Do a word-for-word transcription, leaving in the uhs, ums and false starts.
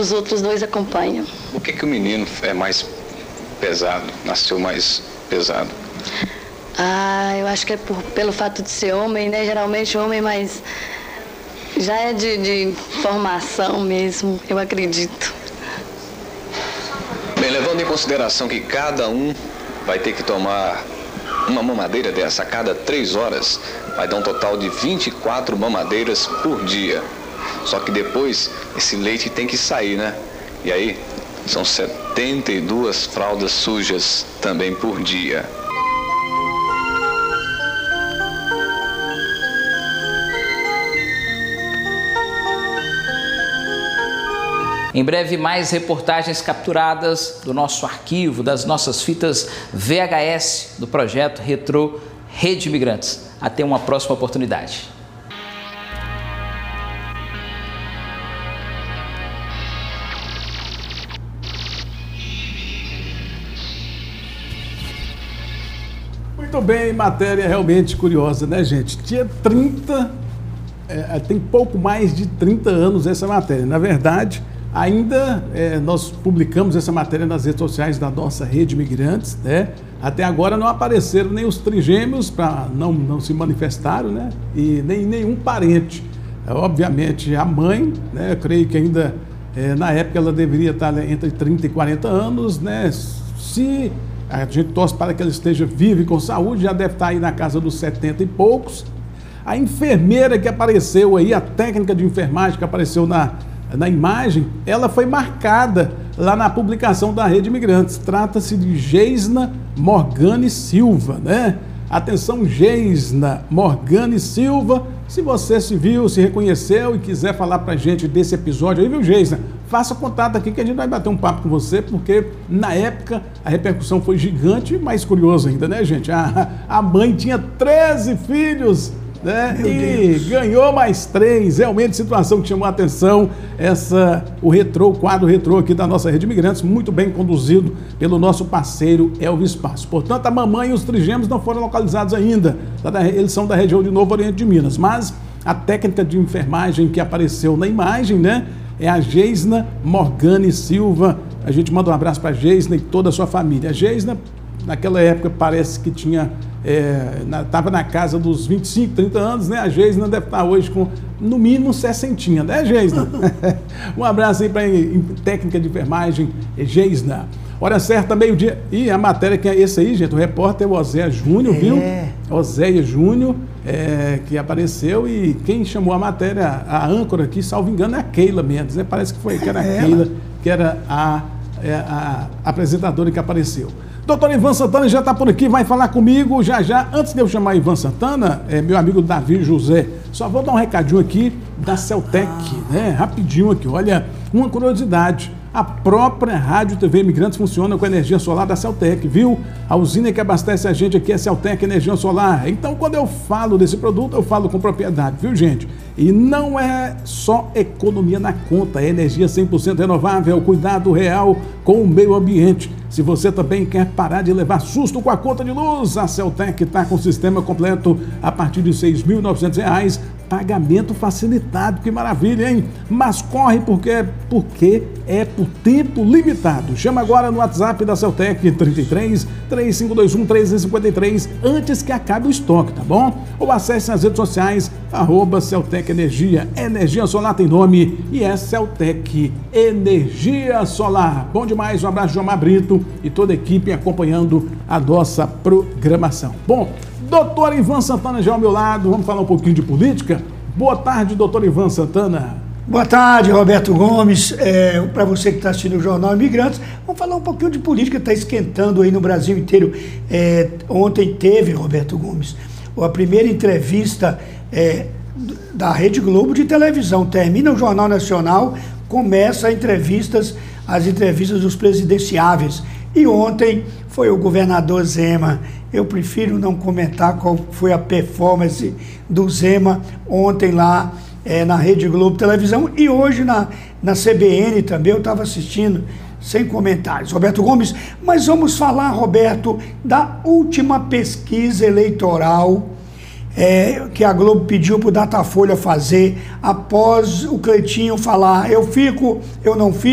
os outros dois acompanham. Por que que o menino é mais pesado, nasceu mais pesado? Ah, eu acho que é por, pelo fato de ser homem, né? Geralmente homem, mas já é de, de formação mesmo, eu acredito. Bem, levando em consideração que cada um vai ter que tomar uma mamadeira dessa a cada três horas, vai dar um total de vinte e quatro mamadeiras por dia. Só que depois esse leite tem que sair, né? E aí são setenta e duas fraldas sujas também por dia. Em breve, mais reportagens capturadas do nosso arquivo, das nossas fitas V H S do projeto Retrô Rede Imigrantes. Até uma próxima oportunidade. Muito bem, matéria realmente curiosa, né, gente? Tinha trinta, é, tem pouco mais de trinta anos essa matéria. Na verdade, ainda é, nós publicamos essa matéria nas redes sociais da nossa Rede Imigrantes, né? Até agora não apareceram nem os trigêmeos, pra, não, não se manifestaram, né? E nem nenhum parente. É, obviamente, a mãe, né? Eu creio que ainda, é, na época, ela deveria estar entre trinta e quarenta anos, né? Se a gente torce para que ela esteja viva e com saúde, já deve estar aí na casa dos setenta e poucos. A enfermeira que apareceu aí, a técnica de enfermagem que apareceu na, na imagem, ela foi marcada lá na publicação da Rede Imigrantes. Trata-se de Geisna Morgane Silva, né? Atenção, Geisna Morgane Silva. Se você se viu, se reconheceu e quiser falar pra gente desse episódio aí, viu, Geisna? Faça contato aqui que a gente vai bater um papo com você, porque na época a repercussão foi gigante, mais curioso ainda, né, gente? A, a mãe tinha treze filhos, né? Meu e Deus. Ganhou mais três. Realmente, situação que chamou a atenção. Essa, o retrô, o quadro retrô aqui da nossa Rede Imigrantes, muito bem conduzido pelo nosso parceiro Elvis Passo. Portanto, a mamãe e os trigêmeos não foram localizados ainda. Eles são da região de Novo Oriente de Minas. Mas a técnica de enfermagem que apareceu na imagem, né, é a Geisna Morgane Silva. A gente manda um abraço para a Geisna e toda a sua família. A Geisna, naquela época, parece que tinha... Estava é, na, na casa dos vinte e cinco, trinta anos, né? A Geisna deve estar hoje com, no mínimo, sessentinha, né, Geisna? Um abraço aí para a técnica de enfermagem, Geisna. Hora certa, meio-dia. E a matéria que é esse aí, gente, o repórter é o Oséia Júnior, é. viu? Oséia Júnior, é, que apareceu, e quem chamou a matéria, a âncora aqui, salvo engano, é a Keila Mendes, né? Parece que foi que era a Keila, que era a, a, a apresentadora que apareceu. Doutor Ivan Santana já está por aqui, vai falar comigo já já. Antes de eu chamar Ivan Santana, é, meu amigo Davi José, só vou dar um recadinho aqui da Celtec, né? Rapidinho aqui, olha, uma curiosidade. A própria Rádio T V Imigrantes funciona com energia solar da Celtec, viu? A usina que abastece a gente aqui é Celtec Energia Solar. Então, quando eu falo desse produto, eu falo com propriedade, viu, gente? E não é só economia na conta, é energia cem por cento renovável, cuidado real com o meio ambiente. Se você também quer parar de levar susto com a conta de luz, a Celtec está com o sistema completo a partir de seis mil e novecentos reais, pagamento facilitado, que maravilha, hein? Mas corre porque, porque é por tempo limitado. Chama agora no WhatsApp da Celtec, trinta e três, três cinco dois um, três cinco três, antes que acabe o estoque, tá bom? Ou acesse nas redes sociais, arroba Celtec Energia. Energia solar tem nome e é Celtec Energia Solar. Bom demais, um abraço de Omar Brito e toda a equipe acompanhando a nossa programação. Bom, doutor Ivan Santana já ao meu lado, vamos falar um pouquinho de política? Boa tarde, doutor Ivan Santana. Boa tarde, Roberto Gomes. É, para você que está assistindo o Jornal Imigrantes, vamos falar um pouquinho de política, está esquentando aí no Brasil inteiro. É, ontem teve, Roberto Gomes, a primeira entrevista é, da Rede Globo de televisão. Termina o Jornal Nacional, começa as entrevistas, as entrevistas dos presidenciáveis. E ontem foi o governador Zema. Eu prefiro não comentar qual foi a performance do Zema ontem lá é, na Rede Globo Televisão e hoje na, na C B N também, eu estava assistindo, sem comentários. Roberto Gomes, mas vamos falar, Roberto, da última pesquisa eleitoral é, que a Globo pediu para o Datafolha fazer após o Cleitinho falar, eu fico, eu não fico.